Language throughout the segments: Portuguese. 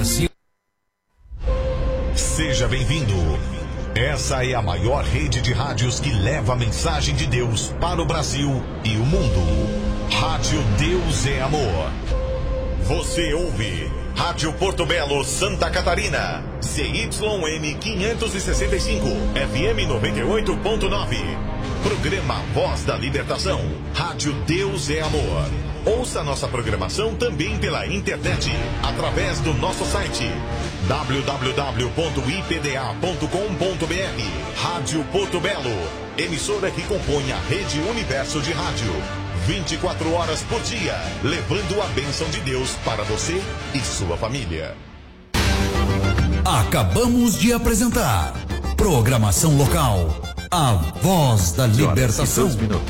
Brasil. Seja bem-vindo. Essa é a maior rede de rádios que leva a mensagem de Deus para o Brasil e o mundo. Rádio Deus é Amor. Você ouve Rádio Porto Belo, Santa Catarina. CYM 565, FM 98.9. Programa Voz da Libertação. Rádio Deus é Amor. Ouça nossa programação também pela internet, através do nosso site www.ipda.com.br. Rádio Porto Belo, emissora que compõe a Rede Universo de Rádio. 24 horas por dia, levando a bênção de Deus para você e sua família. Acabamos de apresentar programação local, a Voz da Libertação.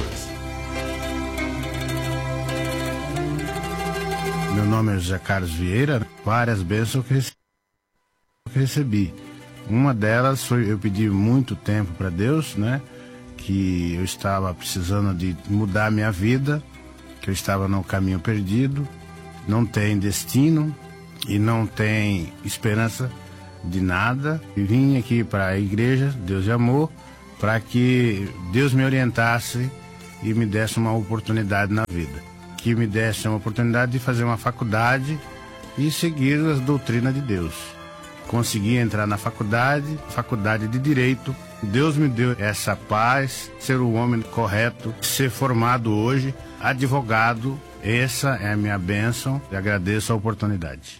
Meu nome é José Carlos Vieira. Várias bênçãos que recebi. Uma delas foi, eu pedi muito tempo para Deus, né? Que eu estava precisando de mudar minha vida, que eu estava num caminho perdido, não tem destino e não tem esperança de nada. E vim aqui para a igreja Deus é Amor, para que Deus me orientasse e me desse uma oportunidade na vida. Que me desse uma oportunidade de fazer uma faculdade e seguir as doutrinas de Deus. Consegui entrar na faculdade de Direito. Deus me deu essa paz, ser o homem correto, ser formado hoje, advogado. Essa é a minha bênção e agradeço a oportunidade.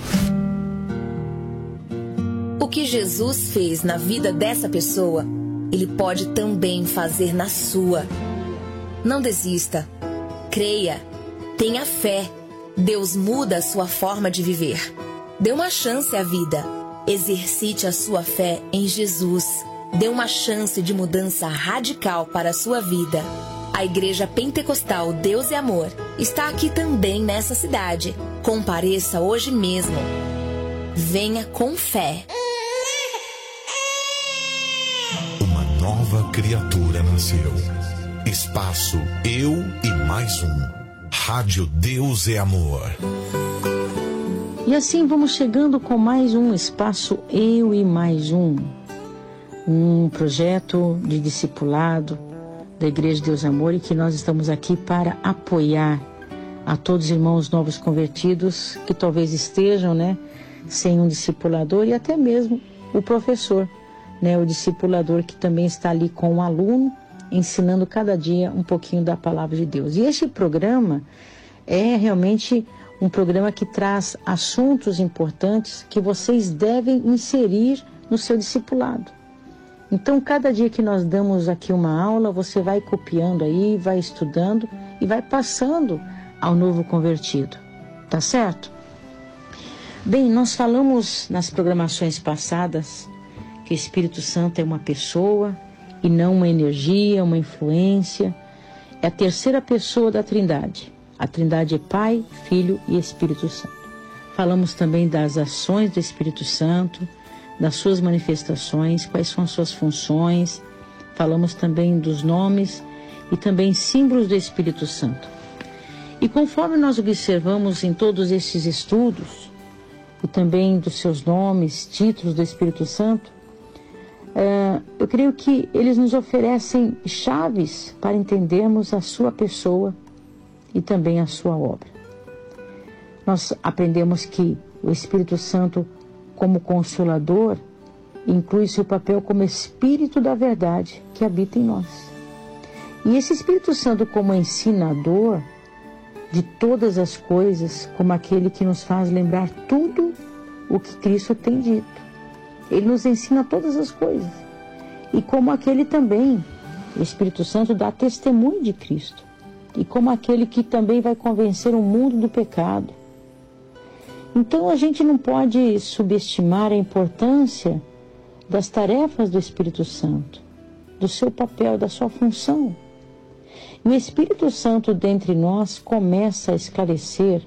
O que Jesus fez na vida dessa pessoa, Ele pode também fazer na sua. Não desista. Creia. Tenha fé. Deus muda a sua forma de viver. Dê uma chance à vida. Exercite a sua fé em Jesus. Dê uma chance de mudança radical para a sua vida. A Igreja Pentecostal Deus é Amor está aqui também nessa cidade. Compareça hoje mesmo. Venha com fé. Uma nova criatura nasceu. Espaço Eu e Mais Um. Rádio Deus é Amor. E assim vamos chegando com mais um Espaço Eu e Mais Um. Um projeto de discipulado da Igreja Deus é Amor, e que nós estamos aqui para apoiar a todos os irmãos novos convertidos que talvez estejam, sem um discipulador, e até mesmo o professor, o discipulador que também está ali com o aluno, ensinando cada dia um pouquinho da palavra de Deus. E este programa é realmente um programa que traz assuntos importantes que vocês devem inserir no seu discipulado. Então, cada dia que nós damos aqui uma aula, você vai copiando aí, vai estudando e vai passando ao novo convertido. Tá certo? Bem, nós falamos nas programações passadas que o Espírito Santo é uma pessoa e não uma energia, uma influência. É a terceira pessoa da Trindade. A Trindade é Pai, Filho e Espírito Santo. Falamos também das ações do Espírito Santo, das suas manifestações, quais são as suas funções. Falamos também dos nomes e também símbolos do Espírito Santo. E conforme nós observamos em todos esses estudos, e também dos seus nomes, títulos do Espírito Santo, eu creio que eles nos oferecem chaves para entendermos a sua pessoa e também a sua obra. Nós aprendemos que o Espírito Santo, como Consolador, inclui seu papel como Espírito da verdade que habita em nós. E esse Espírito Santo, como ensinador de todas as coisas, como aquele que nos faz lembrar tudo o que Cristo tem dito. Ele nos ensina todas as coisas. E como aquele também, o Espírito Santo dá testemunho de Cristo. E como aquele que também vai convencer o mundo do pecado. Então a gente não pode subestimar a importância das tarefas do Espírito Santo, do seu papel, da sua função. E o Espírito Santo dentre nós começa a esclarecer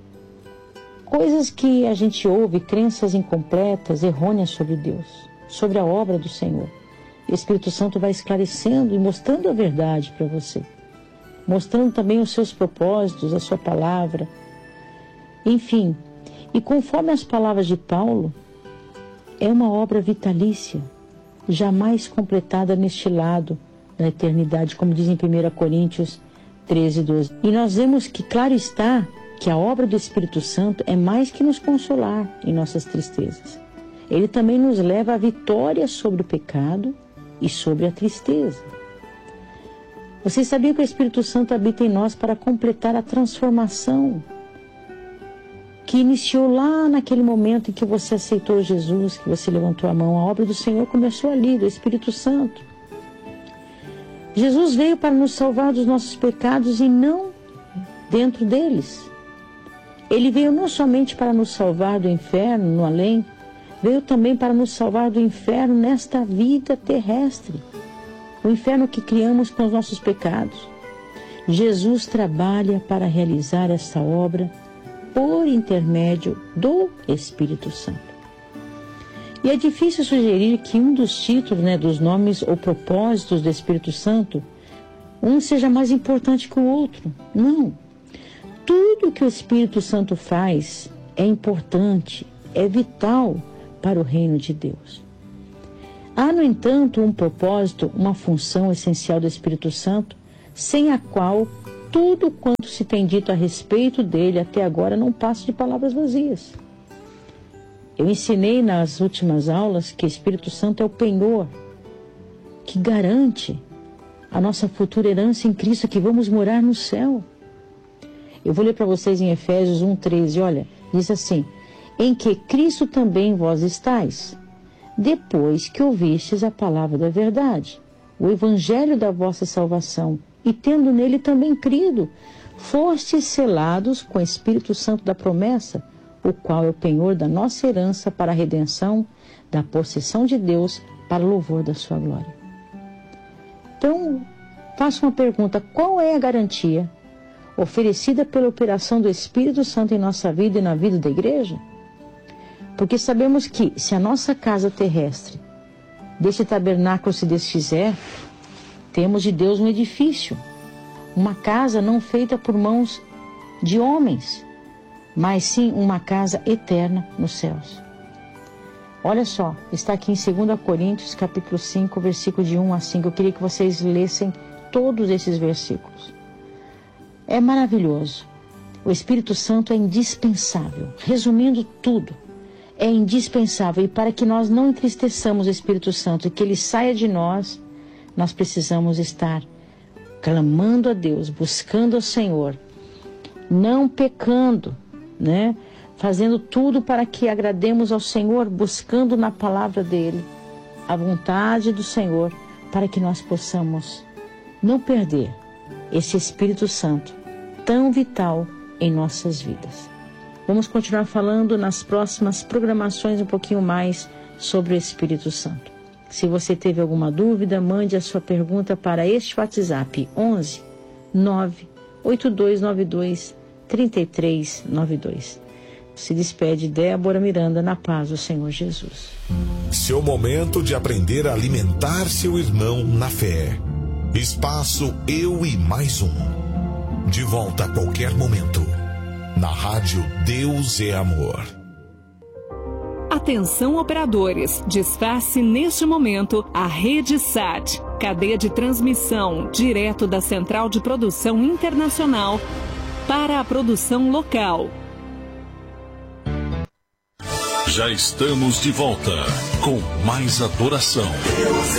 coisas que a gente ouve, crenças incompletas, errôneas sobre Deus, sobre a obra do Senhor. O Espírito Santo vai esclarecendo e mostrando a verdade para você, mostrando também os seus propósitos, a sua palavra, enfim. E conforme as palavras de Paulo, é uma obra vitalícia, jamais completada neste lado da eternidade, como diz em 1 Coríntios 13, 12. E nós vemos que, claro está, que a obra do Espírito Santo é mais que nos consolar em nossas tristezas. Ele também nos leva à vitória sobre o pecado e sobre a tristeza. Vocês sabiam que o Espírito Santo habita em nós para completar a transformação que iniciou lá naquele momento em que você aceitou Jesus, que você levantou a mão? A obra do Senhor começou ali, do Espírito Santo. Jesus veio para nos salvar dos nossos pecados e não dentro deles. Ele veio não somente para nos salvar do inferno, no além, veio também para nos salvar do inferno nesta vida terrestre. O inferno que criamos com os nossos pecados. Jesus trabalha para realizar essa obra por intermédio do Espírito Santo. E é difícil sugerir que um dos títulos, dos nomes ou propósitos do Espírito Santo, um seja mais importante que o outro. Não. Tudo que o Espírito Santo faz é importante, é vital para o reino de Deus. Há, no entanto, um propósito, uma função essencial do Espírito Santo, sem a qual tudo quanto se tem dito a respeito dele até agora não passa de palavras vazias. Eu ensinei nas últimas aulas que o Espírito Santo é o penhor que garante a nossa futura herança em Cristo, que vamos morar no céu. Eu vou ler para vocês em Efésios 1:13, olha, diz assim: em que Cristo também vós estáis, depois que ouvistes a palavra da verdade, o evangelho da vossa salvação, e tendo nele também crido, fostes selados com o Espírito Santo da promessa, o qual é o penhor da nossa herança para a redenção da possessão de Deus, para o louvor da sua glória. Então, faço uma pergunta: qual é a garantia oferecida pela operação do Espírito Santo em nossa vida e na vida da igreja? Porque sabemos que, se a nossa casa terrestre deste tabernáculo se desfizer, temos de Deus um edifício, uma casa não feita por mãos de homens, mas sim uma casa eterna nos céus. Olha só, está aqui em 2 Coríntios, capítulo 5, versículo de 1 a 5. Eu queria que vocês lessem todos esses versículos. É maravilhoso. O Espírito Santo é indispensável. Resumindo tudo, é indispensável. E para que nós não entristeçamos o Espírito Santo e que ele saia de nós, nós precisamos estar clamando a Deus, buscando ao Senhor, não pecando, fazendo tudo para que agrademos ao Senhor, buscando na palavra dele a vontade do Senhor, para que nós possamos não perder esse Espírito Santo tão vital em nossas vidas. Vamos continuar falando nas próximas programações um pouquinho mais sobre o Espírito Santo. Se você teve alguma dúvida, mande a sua pergunta para este WhatsApp 11 98292 3392. Se despede Débora Miranda, na paz do Senhor Jesus. Seu momento de aprender a alimentar seu irmão na fé. Espaço Eu e Mais Um. De volta a qualquer momento. Na rádio Deus é Amor. Atenção, operadores, desface neste momento a Rede SAT, cadeia de transmissão direto da Central de Produção Internacional para a produção local. Já estamos de volta com mais adoração.